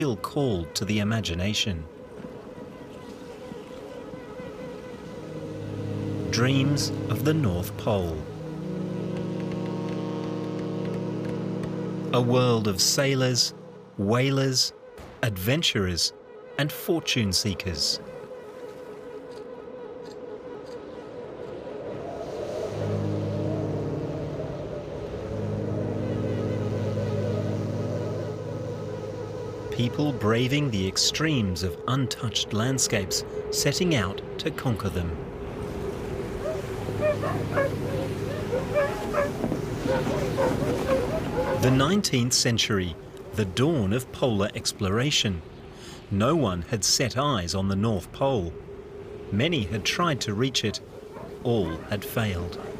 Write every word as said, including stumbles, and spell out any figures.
still called to the imagination. Dreams of the North Pole. A world of sailors, whalers, adventurers, and fortune seekers. People braving the extremes of untouched landscapes, setting out to conquer them. The nineteenth century, the dawn of polar exploration. No one had set eyes on the North Pole. Many had tried to reach it. All had failed.